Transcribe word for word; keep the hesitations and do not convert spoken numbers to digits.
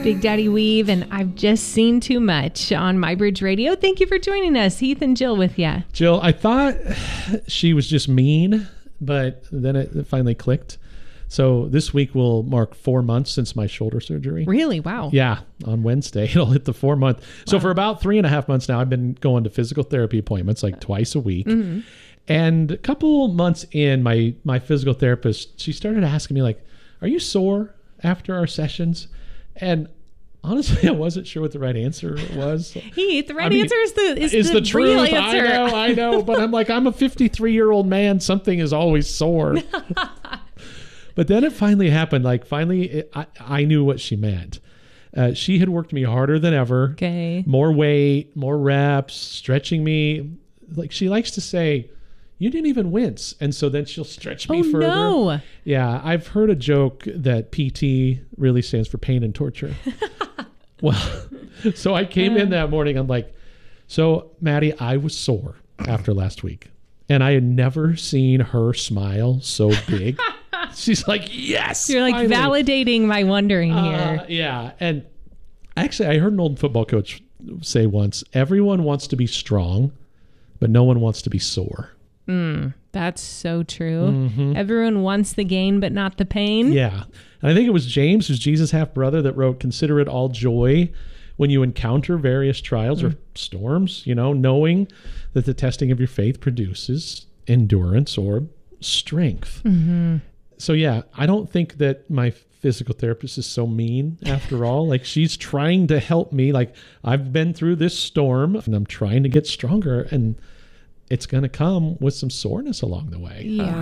Big Daddy Weave, and I've just seen too much on MyBridge Radio. Thank you for joining us. Heath and Jill with you. Jill, I thought she was just mean, but then it finally clicked. So this week will mark four months since my shoulder surgery. Really? Wow. Yeah. On Wednesday, it'll hit the four month. So Wow. for about three and a half months now, I've been going to physical therapy appointments like twice a week. Mm-hmm. And a couple months in, my, my physical therapist, she started asking me like, are you sore after our sessions? And honestly, I wasn't sure what the right answer was. Heath, the right I mean, answer is the is, is the, the real truth. answer. I know, I know. But I'm like, I'm a fifty-three-year-old man. Something is always sore. But then it finally happened. Like, finally, it, I, I knew what she meant. Uh, she had worked me harder than ever. Okay. More weight, more reps, stretching me. Like, she likes to say, you didn't even wince. And so then she'll stretch me Oh, further. no. Yeah, I've heard a joke that P T really stands for pain and torture. Well, so I came in that morning. I'm like, so Maddie, I was sore after last week. And I had never seen her smile so big. She's like, yes. You're like finally. validating my wondering Uh, here. yeah. And actually, I heard an old football coach say once, everyone wants to be strong, but no one wants to be sore. Mm, that's so true. Mm-hmm. Everyone wants the gain, but not the pain. Yeah. And I think it was James, who's Jesus' half brother, that wrote, consider it all joy when you encounter various trials mm. or storms, you know, knowing that the testing of your faith produces endurance or strength. Mm-hmm. So, yeah, I don't think that my physical therapist is so mean after all. Like, she's trying to help me. Like, I've been through this storm and I'm trying to get stronger, and it's going to come with some soreness along the way. Yeah.